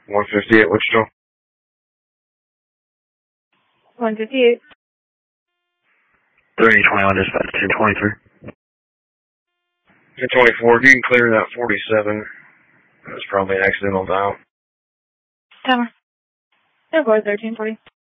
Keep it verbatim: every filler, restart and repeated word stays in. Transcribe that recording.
one fifty-eight, Wichita. one fifty-eight. three twenty-one, dispatch two twenty-three. two twenty-four, if you can clear that forty-seven, that's probably an accidental dial. Timer. Airport thirteen forty.